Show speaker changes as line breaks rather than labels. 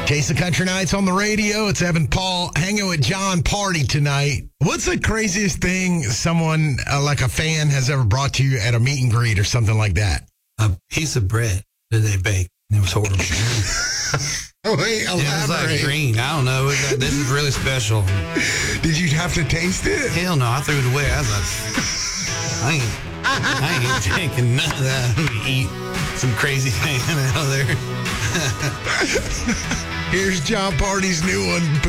Taste of Country Nights on the radio. It's Evan Paul hanging with John Party tonight. What's the craziest thing someone, like a fan, has ever brought to you at a meet and greet or something like that?
A piece of bread that they baked. It was horrible.
Wait,
It was like
elaborate.
green. I don't know. This is really special.
Did you have to taste it?
Hell no. I threw it away. I was like, I ain't taking none of that. I'm going to eat some crazy thing out of there.
Here's John Party's new one.